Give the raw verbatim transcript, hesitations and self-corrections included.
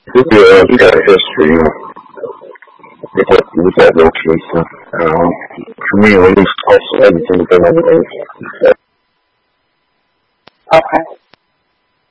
With, uh, you got a history with that, with that location. Um, for me, at least, also everything been over there. Okay.